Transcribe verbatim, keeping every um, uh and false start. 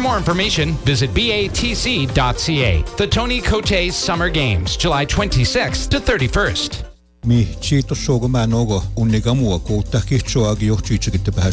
more information, visit B A T C dot C A. The Tony Cote Summer Games, July twenty-sixth to thirty-first. Mi chito sogo manogo unigamua ko takich choagi yo chichigit